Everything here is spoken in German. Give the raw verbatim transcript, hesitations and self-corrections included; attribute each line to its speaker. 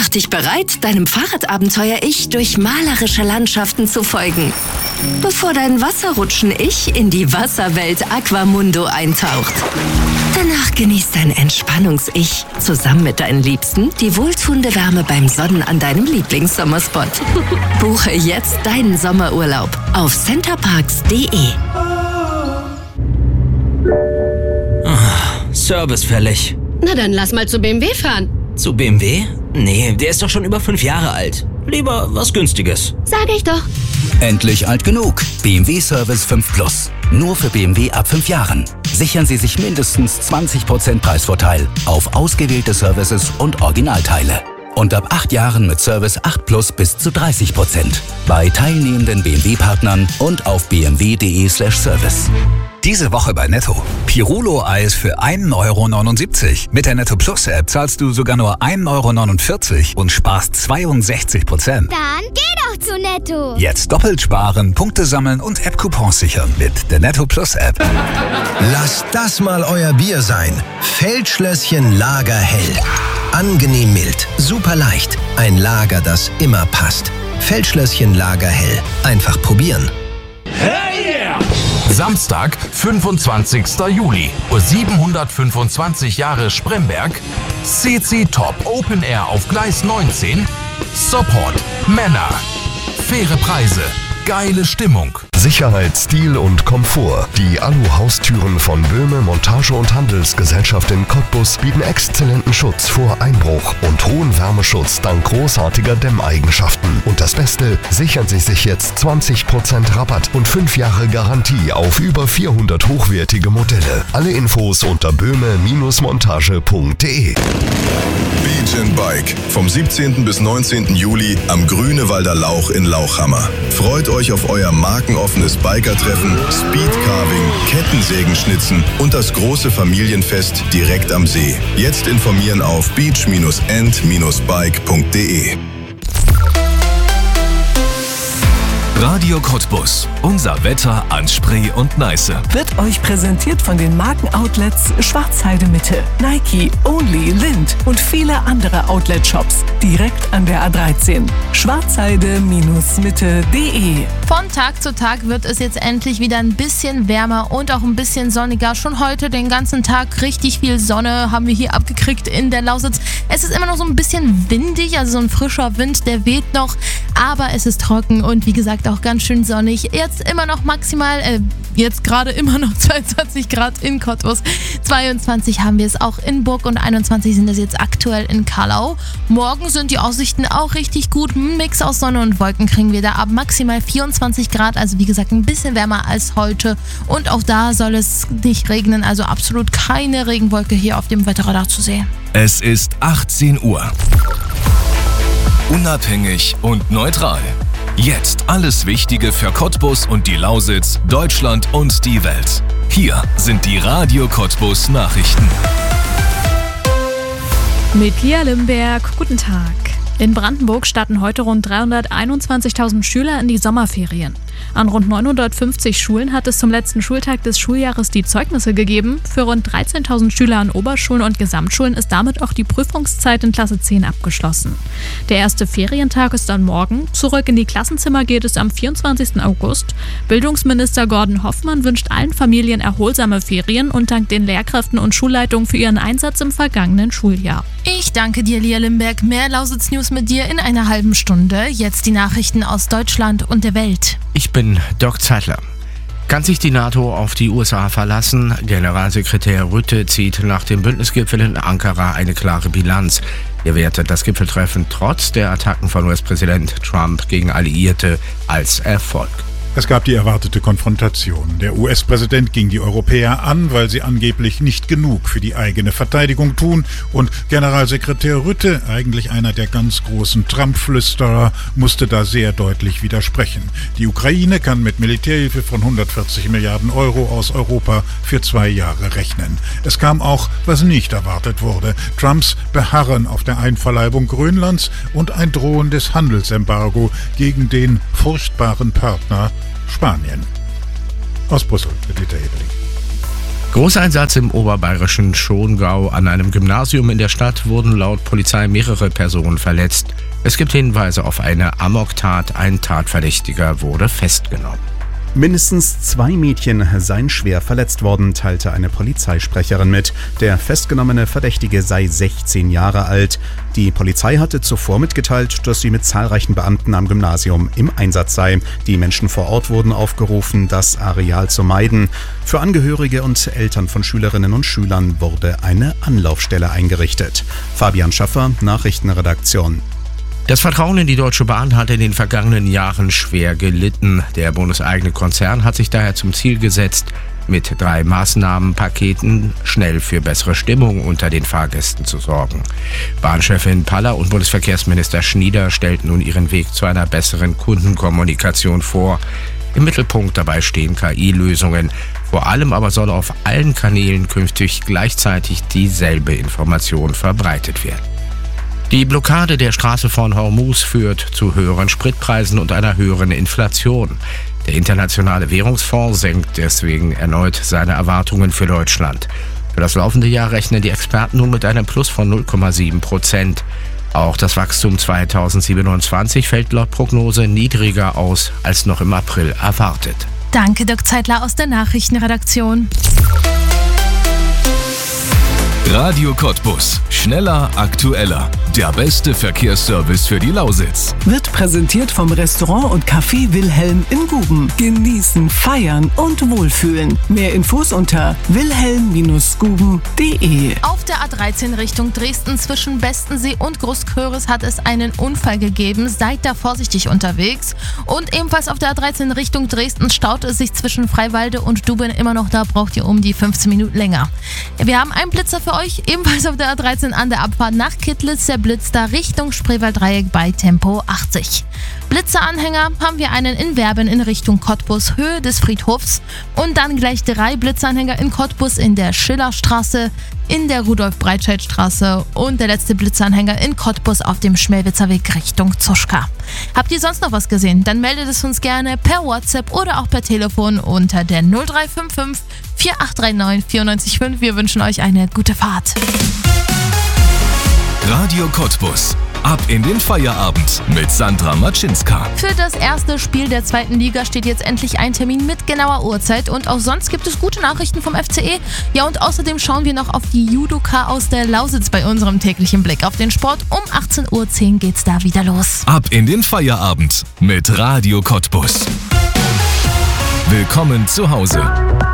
Speaker 1: dich bereit, deinem Fahrradabenteuer-Ich durch malerische Landschaften zu folgen, bevor dein Wasserrutschen-Ich in die Wasserwelt Aquamundo eintaucht. Danach genießt dein Entspannungs-Ich zusammen mit deinen Liebsten die wohltuende Wärme beim Sonnen an deinem Lieblingssommerspot. Buche jetzt deinen Sommerurlaub auf centerparks punkt de.
Speaker 2: Ah, Service fällig.
Speaker 3: Na dann lass mal zu B M W fahren.
Speaker 2: Zu B M W? Nee, der ist doch schon über fünf Jahre alt. Lieber was Günstiges.
Speaker 3: Sag ich doch.
Speaker 4: Endlich alt genug. B M W Service fünf Plus. Nur für B M W ab fünf Jahren. Sichern Sie sich mindestens zwanzig Prozent Preisvorteil auf ausgewählte Services und Originalteile. Und ab acht Jahren mit Service acht Plus bis zu dreißig Prozent. Bei teilnehmenden B M W-Partnern und auf b m w punkt de slash service.
Speaker 5: Diese Woche bei Netto. Pirulo-Eis für ein Euro neunundsiebzig. Mit der Netto Plus App zahlst du sogar nur ein Euro neunundvierzig und sparst zweiundsechzig Prozent.
Speaker 6: Dann geh doch zu Netto.
Speaker 5: Jetzt doppelt sparen, Punkte sammeln und App-Coupons sichern mit der Netto Plus App.
Speaker 7: Lasst das mal euer Bier sein. Feldschlösschen Lager Hell. Angenehm mild, super leicht. Ein Lager, das immer passt. Feldschlösschen Lager Hell. Einfach probieren.
Speaker 8: Hey yeah! Samstag, fünfundzwanzigster Juli, siebenhundertfünfundzwanzig Jahre Spremberg, C C Top Open Air auf Gleis neunzehn, Support, Männer, faire Preise, geile Stimmung.
Speaker 9: Sicherheit, Stil und Komfort. Die Alu-Haustüren von Böhme Montage- und Handelsgesellschaft in Cottbus bieten exzellenten Schutz vor Einbruch und hohen Wärmeschutz dank großartiger Dämmeigenschaften. Und das Beste, sichern Sie sich jetzt zwanzig Prozent Rabatt und fünf Jahre Garantie auf über vierhundert hochwertige Modelle. Alle Infos unter böhme Montage punkt de.
Speaker 10: Beach and Bike vom siebzehnten bis neunzehnten Juli am Grünewalder Lauch in Lauchhammer. Freut euch auf euer markenoffenes Bikertreffen, Speedcarving, Kettensägenschnitzen und das große Familienfest direkt am See. Jetzt informieren auf beach and bike punkt de.
Speaker 8: Radio Cottbus. Unser Wetter an Spree und Neiße.
Speaker 11: Wird euch präsentiert von den Markenoutlets Schwarzheide Mitte, Nike, Only, Lind und viele andere Outlet-Shops direkt an der A dreizehn. schwarzheide Mitte punkt de.
Speaker 12: Von Tag zu Tag wird es jetzt endlich wieder ein bisschen wärmer und auch ein bisschen sonniger. Schon heute den ganzen Tag richtig viel Sonne haben wir hier abgekriegt in der Lausitz. Es ist immer noch so ein bisschen windig, also so ein frischer Wind, der weht noch, aber es ist trocken und wie gesagt auch ganz schön sonnig. Jetzt immer noch maximal, äh, jetzt gerade immer noch zweiundzwanzig Grad in Cottbus. zweiundzwanzig haben wir es auch in Burg und einundzwanzig sind es jetzt aktuell in Kallau. Morgen sind die Aussichten auch richtig gut. Ein Mix aus Sonne und Wolken kriegen wir da ab maximal vierundzwanzig Grad. Also wie gesagt ein bisschen wärmer als heute. Und auch da soll es nicht regnen. Also absolut keine Regenwolke hier auf dem Wetterradar zu sehen.
Speaker 8: Es ist achtzehn Uhr. Unabhängig und neutral. Jetzt alles Wichtige für Cottbus und die Lausitz, Deutschland und die Welt. Hier sind die Radio Cottbus Nachrichten.
Speaker 13: Mit Lia Limberg, guten Tag. In Brandenburg starten heute rund dreihunderteinundzwanzigtausend Schüler in die Sommerferien. An rund neunhundertfünfzig Schulen hat es zum letzten Schultag des Schuljahres die Zeugnisse gegeben. Für rund dreizehntausend Schüler an Oberschulen und Gesamtschulen ist damit auch die Prüfungszeit in Klasse zehn abgeschlossen. Der erste Ferientag ist dann morgen. Zurück in die Klassenzimmer geht es am vierundzwanzigsten August. Bildungsminister Gordon Hoffmann wünscht allen Familien erholsame Ferien und dankt den Lehrkräften und Schulleitungen für ihren Einsatz im vergangenen Schuljahr.
Speaker 12: Ich danke dir, Lia Limberg. Mehr Lausitz News mit dir in einer halben Stunde. Jetzt die Nachrichten aus Deutschland und der Welt.
Speaker 14: Ich bin Dirk Zeitler. Kann sich die NATO auf die U S A verlassen? Generalsekretär Rutte zieht nach dem Bündnisgipfel in Ankara eine klare Bilanz. Er wertet das Gipfeltreffen trotz der Attacken von U S-Präsident Trump gegen Alliierte als Erfolg.
Speaker 15: Es gab die erwartete Konfrontation. Der U S-Präsident ging die Europäer an, weil sie angeblich nicht genug für die eigene Verteidigung tun. Und Generalsekretär Rutte, eigentlich einer der ganz großen Trump-Flüsterer, musste da sehr deutlich widersprechen. Die Ukraine kann mit Militärhilfe von hundertvierzig Milliarden Euro aus Europa für zwei Jahre rechnen. Es kam auch, was nicht erwartet wurde: Trumps Beharren auf der Einverleibung Grönlands und ein drohendes Handelsembargo gegen den furchtbaren Partner Spanien. Aus Brüssel mit Dieter Ebeling.
Speaker 14: Großeinsatz im oberbayerischen Schongau. An einem Gymnasium in der Stadt wurden laut Polizei mehrere Personen verletzt. Es gibt Hinweise auf eine Amoktat. Ein Tatverdächtiger wurde festgenommen.
Speaker 16: Mindestens zwei Mädchen seien schwer verletzt worden, teilte eine Polizeisprecherin mit. Der festgenommene Verdächtige sei sechzehn Jahre alt. Die Polizei hatte zuvor mitgeteilt, dass sie mit zahlreichen Beamten am Gymnasium im Einsatz sei. Die Menschen vor Ort wurden aufgerufen, das Areal zu meiden. Für Angehörige und Eltern von Schülerinnen und Schülern wurde eine Anlaufstelle eingerichtet. Fabian Schaffer, Nachrichtenredaktion.
Speaker 14: Das Vertrauen in die Deutsche Bahn hat in den vergangenen Jahren schwer gelitten. Der bundeseigene Konzern hat sich daher zum Ziel gesetzt, mit drei Maßnahmenpaketen schnell für bessere Stimmung unter den Fahrgästen zu sorgen. Bahnchefin Paller und Bundesverkehrsminister Schnieder stellten nun ihren Weg zu einer besseren Kundenkommunikation vor. Im Mittelpunkt dabei stehen K I-Lösungen. Vor allem aber soll auf allen Kanälen künftig gleichzeitig dieselbe Information verbreitet werden. Die Blockade der Straße von Hormuz führt zu höheren Spritpreisen und einer höheren Inflation. Der Internationale Währungsfonds senkt deswegen erneut seine Erwartungen für Deutschland. Für das laufende Jahr rechnen die Experten nun mit einem Plus von null Komma sieben Prozent. Auch das Wachstum zweitausendsiebenundzwanzig fällt laut Prognose niedriger aus als noch im April erwartet.
Speaker 12: Danke, Dirk Zeitler aus der Nachrichtenredaktion.
Speaker 8: Radio Cottbus. Schneller, aktueller. Der beste Verkehrsservice für die Lausitz.
Speaker 11: Wird präsentiert vom Restaurant und Café Wilhelm in Guben. Genießen, feiern und wohlfühlen. Mehr Infos unter wilhelm Bindestrich guben Punkt de.
Speaker 12: Auf der A dreizehn Richtung Dresden zwischen Bestensee und Großköris hat es einen Unfall gegeben. Seid da vorsichtig unterwegs. Und ebenfalls auf der A dreizehn Richtung Dresden staut es sich zwischen Freiwalde und Duben immer noch. Da braucht ihr um die fünfzehn Minuten länger. Wir haben einen Blitzer für euch, ebenfalls auf der A dreizehn an der Abfahrt nach Kittlitz. Der Blitz da Richtung Spreewalddreieck bei Tempo achtzig. Blitzeranhänger haben wir einen in Werben in Richtung Cottbus, Höhe des Friedhofs. Und dann gleich drei Blitzanhänger in Cottbus in der Schillerstraße, in der Rudolf-Breitscheid-Straße und der letzte Blitzanhänger in Cottbus auf dem Schmelwitzer Weg Richtung Zuschka. Habt ihr sonst noch was gesehen? Dann meldet es uns gerne per WhatsApp oder auch per Telefon unter der null drei fünf fünf vier acht drei neun vier neun fünf. Wir wünschen euch eine gute Fahrt.
Speaker 8: Radio Cottbus. Ab in den Feierabend mit Sandra Matschinska.
Speaker 12: Für das erste Spiel der zweiten Liga steht jetzt endlich ein Termin mit genauer Uhrzeit und auch sonst gibt es gute Nachrichten vom F C E. Ja, und außerdem schauen wir noch auf die Judoka aus der Lausitz bei unserem täglichen Blick auf den Sport. Um achtzehn Uhr zehn geht's da wieder los.
Speaker 8: Ab in den Feierabend mit Radio Cottbus. Willkommen zu Hause.